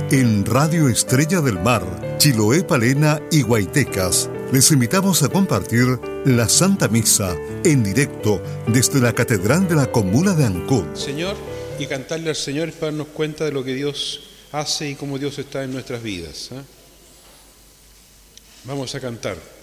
En Radio Estrella del Mar, Chiloé, Palena y Guaitecas, les invitamos a compartir la Santa Misa en directo desde la Catedral de la Comuna de Ancud. Señor, y cantarle al Señor es para darnos cuenta de lo que Dios hace y cómo Dios está en nuestras vidas. Vamos a cantar.